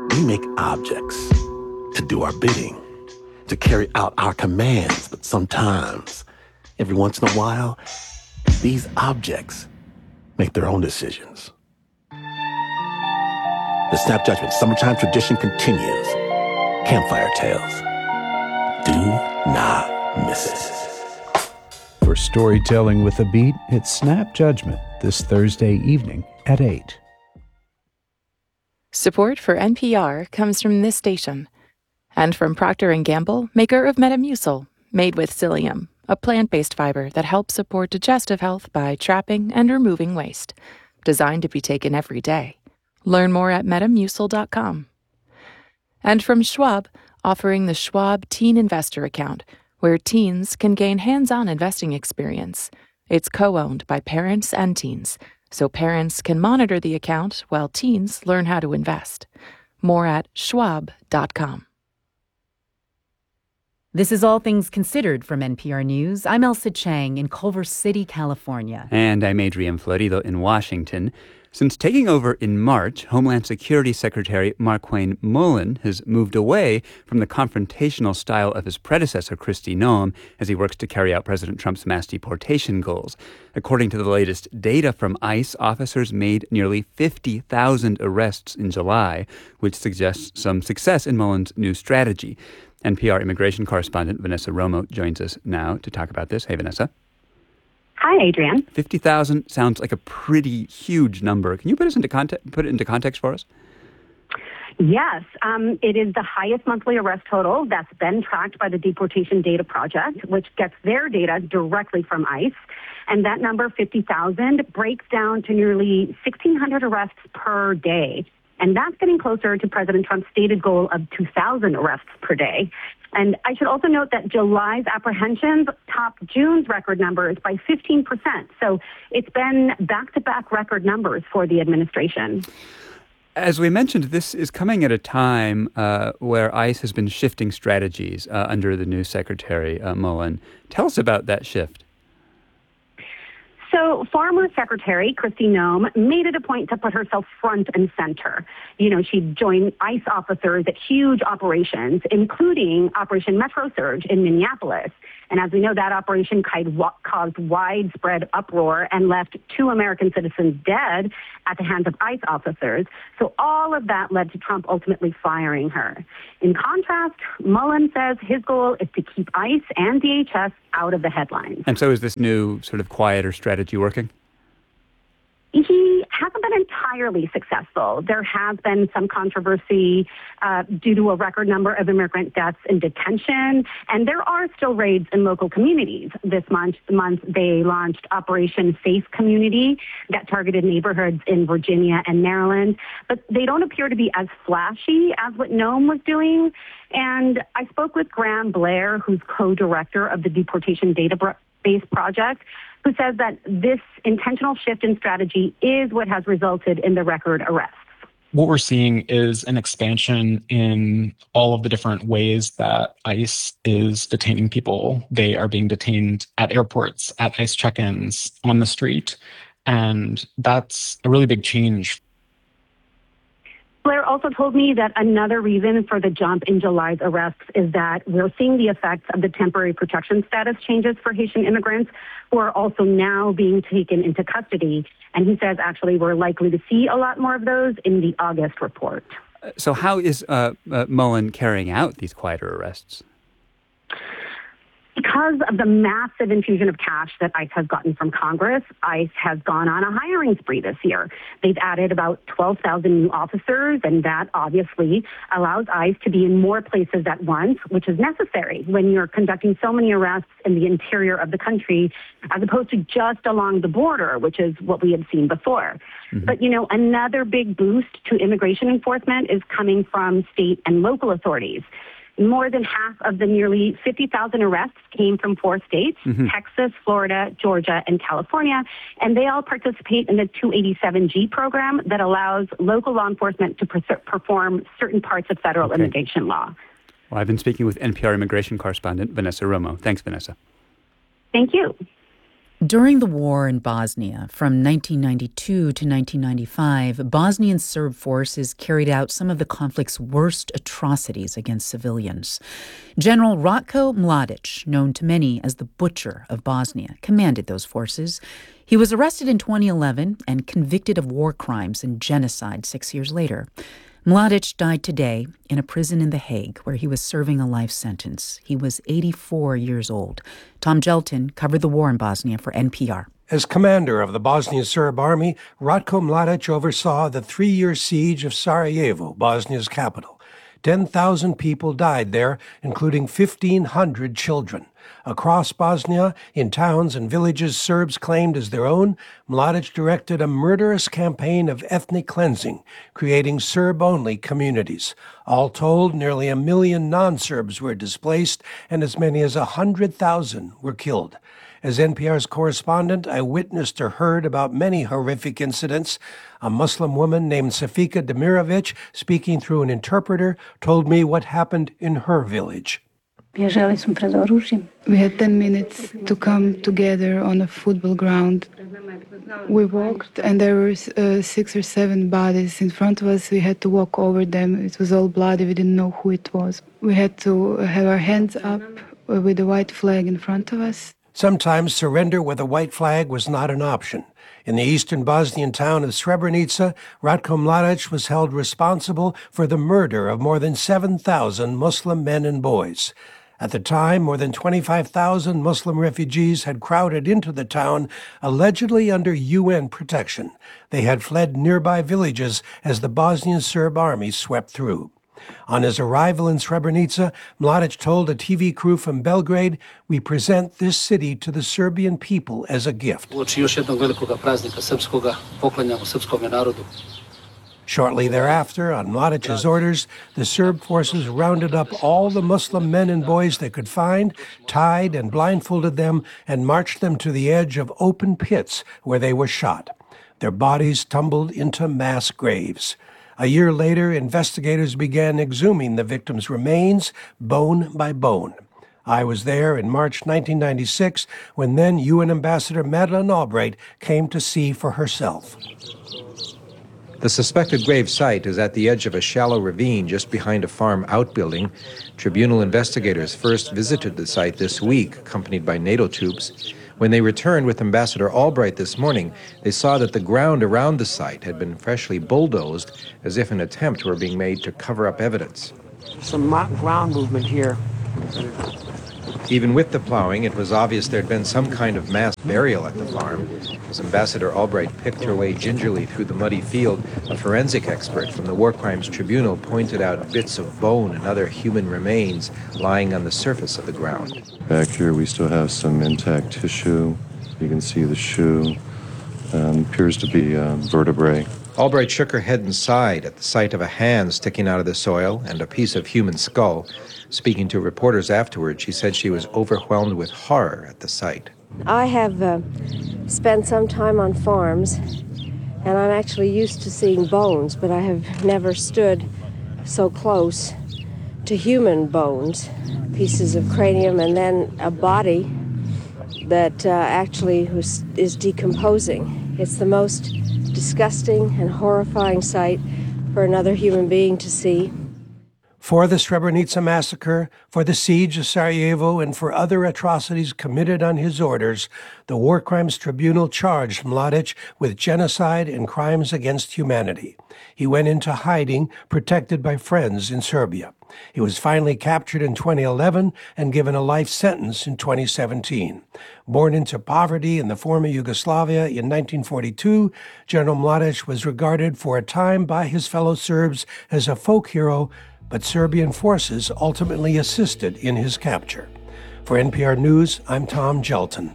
We make objects to do our bidding, to carry out our commands, but sometimes, every once in a while, these objects make their own decisions. The Snap Judgment Summertime tradition continues. Campfire Tales. Do not miss it. For storytelling with a beat, it's Snap Judgment this Thursday evening at 8. Support for NPR comes from this station and from Procter & Gamble, maker of Metamucil, made with psyllium, a plant-based fiber that helps support digestive health by trapping and removing waste. Designed to be taken every day. Learn more at metamucil.com. And from Schwab, offering the Schwab Teen Investor Account, where teens can gain hands-on investing experience. It's co-owned by parents and teens, so parents can monitor the account while teens learn how to invest. More at schwab.com. This is All Things Considered from NPR News. I'm Elsa Chang in Culver City, California. And I'm Adrian Florido in Washington. Since taking over in March, Homeland Security Secretary Markwayne Mullin has moved away from the confrontational style of his predecessor, Kristi Noem, as he works to carry out President Trump's mass deportation goals. According to the latest data from ICE, officers made nearly 50,000 arrests in July, which suggests some success in Mullin's new strategy. NPR immigration correspondent Vanessa Romo joins us now to talk about this. Hey, Vanessa. Hi, Adrian. 50,000 sounds like a pretty huge number. Can you put it into context for us? Yes, it is the highest monthly arrest total that's been tracked by the Deportation Data Project, which gets their data directly from ICE. And that number, 50,000, breaks down to nearly 1,600 arrests per day. And that's getting closer to President Trump's stated goal of 2,000 arrests per day. And I should also note that July's apprehensions topped June's record numbers by 15%. So it's been back-to-back record numbers for the administration. As we mentioned, this is coming at a time where ICE has been shifting strategies under the new Secretary Mullin. Tell us about that shift. So former Secretary Kristi Noem made it a point to put herself front and center. You know, she'd join ICE officers at huge operations, including Operation Metro Surge in Minneapolis. And as we know, that operation caused widespread uproar and left 2 American citizens dead at the hands of ICE officers. So all of that led to Trump ultimately firing her. In contrast, Mullin says his goal is to keep ICE and DHS out of the headlines. And so is this new sort of quieter strategy working? He hasn't been entirely successful. There has been some controversy due to a record number of immigrant deaths in detention, and there are still raids in local communities. This month they launched Operation Safe Community that targeted neighborhoods in Virginia and Maryland, but they don't appear to be as flashy as what Noem was doing. And I spoke with Graham Blair, who's co-director of the Deportation Database Project, who says that this intentional shift in strategy is what has resulted in the record arrests. What we're seeing is an expansion in all of the different ways that ICE is detaining people. They are being detained at airports, at ICE check-ins, on the street, and that's a really big change. Blair also told me that another reason for the jump in July's arrests is that we're seeing the effects of the temporary protection status changes for Haitian immigrants who are also now being taken into custody. And he says, actually, we're likely to see a lot more of those in the August report. So how is Mullin carrying out these quieter arrests? Because of the massive infusion of cash that ICE has gotten from Congress, ICE has gone on a hiring spree this year. They've added about 12,000 new officers, and that obviously allows ICE to be in more places at once, which is necessary when you're conducting so many arrests in the interior of the country, as opposed to just along the border, which is what we had seen before. Mm-hmm. But, you know, another big boost to immigration enforcement is coming from state and local authorities. More than half of the nearly 50,000 arrests came from 4 states, Texas, Florida, Georgia, and California, and they all participate in the 287G program that allows local law enforcement to perform certain parts of federal immigration law. Well, I've been speaking with NPR immigration correspondent Vanessa Romo. Thanks, Vanessa. Thank you. During the war in Bosnia, from 1992 to 1995, Bosnian Serb forces carried out some of the conflict's worst atrocities against civilians. General Ratko Mladic, known to many as the Butcher of Bosnia, commanded those forces. He was arrested in 2011 and convicted of war crimes and genocide 6 years later. Mladic died today in a prison in The Hague where he was serving a life sentence. He was 84 years old. Tom Gelton covered the war in Bosnia for NPR. As commander of the Bosnian Serb army, Ratko Mladic oversaw the 3-year siege of Sarajevo, Bosnia's capital. 10,000 people died there, including 1,500 children. Across Bosnia, in towns and villages Serbs claimed as their own, Mladic directed a murderous campaign of ethnic cleansing, creating Serb-only communities. All told, nearly 1 million non-Serbs were displaced, and as many as 100,000 were killed. As NPR's correspondent, I witnessed or heard about many horrific incidents. A Muslim woman named Safika Demirovic, speaking through an interpreter, told me what happened in her village. We had 10 minutes to come together on a football ground. We walked and there were 6 or 7 bodies in front of us. We had to walk over them. It was all bloody. We didn't know who it was. We had to have our hands up with a white flag in front of us. Sometimes surrender with a white flag was not an option. In the eastern Bosnian town of Srebrenica, Ratko Mladic was held responsible for the murder of more than 7,000 Muslim men and boys. At the time, more than 25,000 Muslim refugees had crowded into the town, allegedly under UN protection. They had fled nearby villages as the Bosnian Serb army swept through. On his arrival in Srebrenica, Mladic told a TV crew from Belgrade, "We present this city to the Serbian people as a gift." Shortly thereafter, on Mladic's orders, the Serb forces rounded up all the Muslim men and boys they could find, tied and blindfolded them, and marched them to the edge of open pits where they were shot. Their bodies tumbled into mass graves. A year later, investigators began exhuming the victims' remains, bone by bone. I was there in March 1996 when then UN Ambassador Madeleine Albright came to see for herself. The suspected grave site is at the edge of a shallow ravine just behind a farm outbuilding. Tribunal investigators first visited the site this week, accompanied by NATO troops. When they returned with Ambassador Albright this morning, they saw that the ground around the site had been freshly bulldozed, as if an attempt were being made to cover up evidence. Some mock ground movement here. Even with the plowing, it was obvious there had been some kind of mass burial at the farm. As Ambassador Albright picked her way gingerly through the muddy field, a forensic expert from the War Crimes Tribunal pointed out bits of bone and other human remains lying on the surface of the ground. Back here we still have some intact tissue. You can see the shoe. Appears to be vertebrae. Albright shook her head and sighed at the sight of a hand sticking out of the soil and a piece of human skull. Speaking to reporters afterwards, she said she was overwhelmed with horror at the sight. I have spent some time on farms, and I'm actually used to seeing bones, but I have never stood so close to human bones, pieces of cranium, and then a body that actually is decomposing. It's the most disgusting and horrifying sight for another human being to see. For the Srebrenica massacre, for the siege of Sarajevo, and for other atrocities committed on his orders, the War Crimes Tribunal charged Mladic with genocide and crimes against humanity. He went into hiding, protected by friends in Serbia. He was finally captured in 2011 and given a life sentence in 2017. Born into poverty in the former Yugoslavia in 1942, General Mladic was regarded for a time by his fellow Serbs as a folk hero, but Serbian forces ultimately assisted in his capture. For NPR News, I'm Tom Gelton.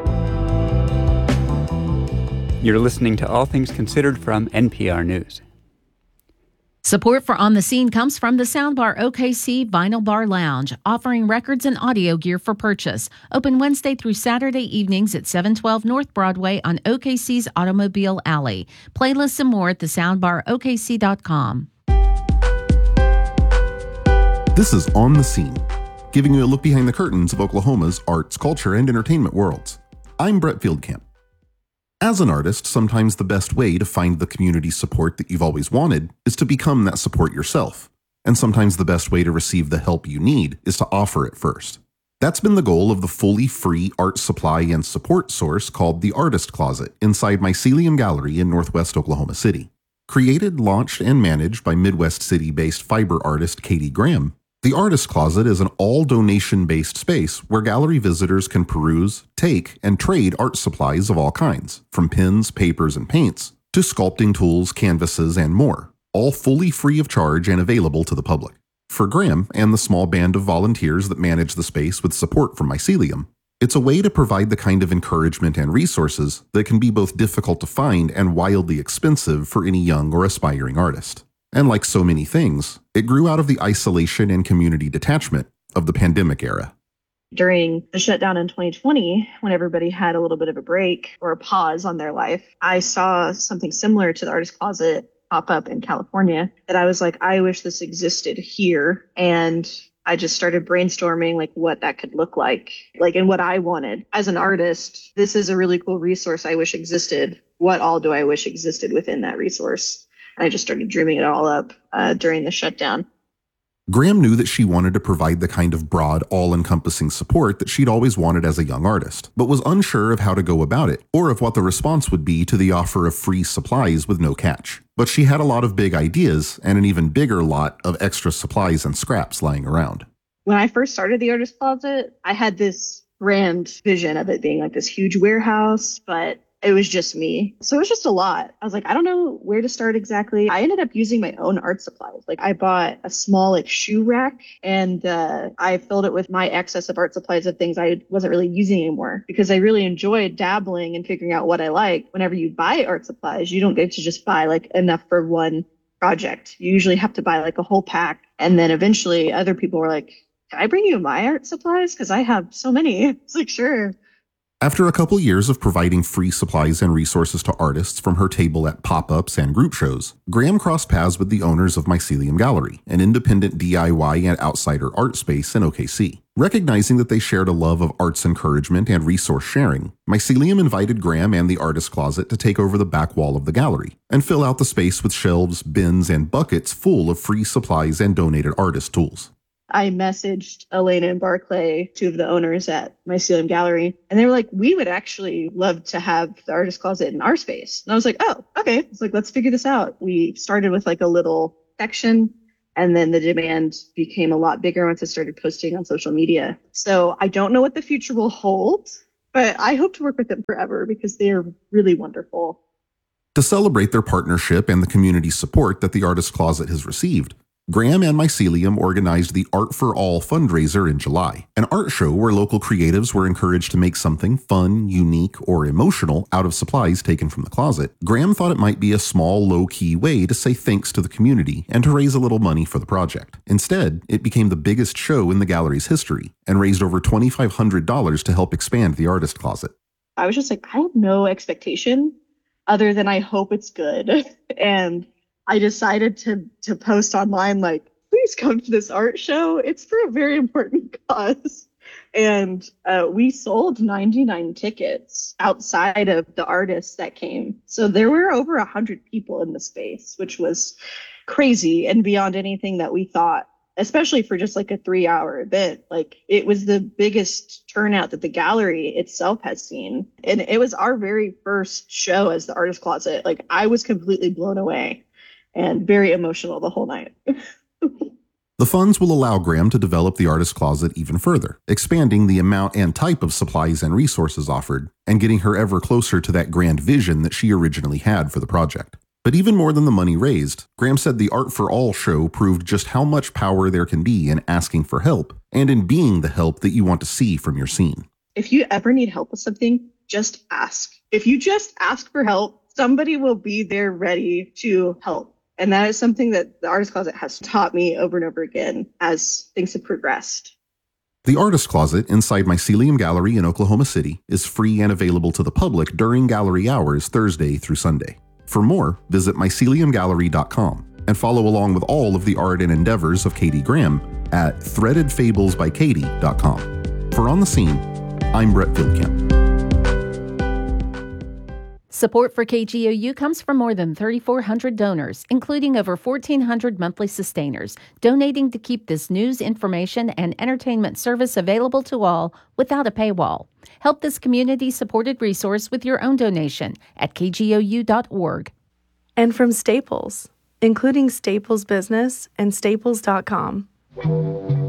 You're listening to All Things Considered from NPR News. Support for On the Scene comes from the Soundbar OKC Vinyl Bar Lounge, offering records and audio gear for purchase. Open Wednesday through Saturday evenings at 712 North Broadway on OKC's Automobile Alley. Playlists and more at thesoundbarokc.com. This is On the Scene, giving you a look behind the curtains of Oklahoma's arts, culture, and entertainment worlds. I'm Brett Fieldcamp. As an artist, sometimes the best way to find the community support that you've always wanted is to become that support yourself. And sometimes the best way to receive the help you need is to offer it first. That's been the goal of the fully free art supply and support source called the Artist Closet inside Mycelium Gallery in Northwest Oklahoma City. Created, launched, and managed by Midwest City-based fiber artist Katie Graham, the Artist Closet is an all-donation-based space where gallery visitors can peruse, take, and trade art supplies of all kinds, from pens, papers, and paints, to sculpting tools, canvases, and more, all fully free of charge and available to the public. For Graham and the small band of volunteers that manage the space with support from Mycelium, it's a way to provide the kind of encouragement and resources that can be both difficult to find and wildly expensive for any young or aspiring artist. And like so many things, it grew out of the isolation and community detachment of the pandemic era. During the shutdown in 2020, when everybody had a little bit of a break or a pause on their life, I saw something similar to the Artist Closet pop up in California that I was like, I wish this existed here. And I just started brainstorming like what that could look like and what I wanted. As an artist, this is a really cool resource I wish existed. What all do I wish existed within that resource? I just started dreaming it all up during the shutdown. Graham knew that she wanted to provide the kind of broad, all-encompassing support that she'd always wanted as a young artist, but was unsure of how to go about it, or of what the response would be to the offer of free supplies with no catch. But she had a lot of big ideas, and an even bigger lot of extra supplies and scraps lying around. When I first started the Artist Closet, I had this grand vision of it being like this huge warehouse, but it was just me. So it was just a lot. I was like, I don't know where to start exactly. I ended up using my own art supplies. Like I bought a small shoe rack and I filled it with my excess of art supplies of things I wasn't really using anymore because I really enjoyed dabbling and figuring out what I like. Whenever you buy art supplies, you don't get to just buy enough for one project. You usually have to buy a whole pack. And then eventually other people were like, can I bring you my art supplies? Because I have so many. It's like, sure. After a couple years of providing free supplies and resources to artists from her table at pop-ups and group shows, Graham crossed paths with the owners of Mycelium Gallery, an independent DIY and outsider art space in OKC. Recognizing that they shared a love of arts encouragement and resource sharing, Mycelium invited Graham and the Artist Closet to take over the back wall of the gallery and fill out the space with shelves, bins, and buckets full of free supplies and donated artist tools. I messaged Elena and Barclay, two of the owners at Mycelium Gallery, and they were like, we would actually love to have the Artist Closet in our space. And I was like, oh, okay. It's like, let's figure this out. We started with a little section, and then the demand became a lot bigger once I started posting on social media. So I don't know what the future will hold, but I hope to work with them forever because they are really wonderful. To celebrate their partnership and the community support that the Artist Closet has received, Graham and Mycelium organized the Art for All fundraiser in July, an art show where local creatives were encouraged to make something fun, unique, or emotional out of supplies taken from the closet. Graham thought it might be a small, low-key way to say thanks to the community and to raise a little money for the project. Instead, it became the biggest show in the gallery's history and raised over $2,500 to help expand the Artist Closet. I was just like, I have no expectation other than I hope it's good. And I decided to post online, please come to this art show. It's for a very important cause. And we sold 99 tickets outside of the artists that came. So there were over 100 people in the space, which was crazy and beyond anything that we thought, especially for just a 3-hour event. It was the biggest turnout that the gallery itself has seen. And it was our very first show as the Artist Closet. I was completely blown away. And very emotional the whole night. The funds will allow Graham to develop the Artist Closet even further, expanding the amount and type of supplies and resources offered, and getting her ever closer to that grand vision that she originally had for the project. But even more than the money raised, Graham said the Art for All show proved just how much power there can be in asking for help, and in being the help that you want to see from your scene. If you ever need help with something, just ask. If you just ask for help, somebody will be there ready to help. And that is something that the Artist Closet has taught me over and over again as things have progressed. The Artist Closet inside Mycelium Gallery in Oklahoma City is free and available to the public during gallery hours Thursday through Sunday. For more, visit myceliumgallery.com and follow along with all of the art and endeavors of Katie Graham at threadedfablesbykatie.com. For On the Scene, I'm Brett Fieldcamp. Support for KGOU comes from more than 3,400 donors, including over 1,400 monthly sustainers, donating to keep this news, information, and entertainment service available to all without a paywall. Help this community-supported resource with your own donation at kgou.org. And from Staples, including Staples Business and Staples.com.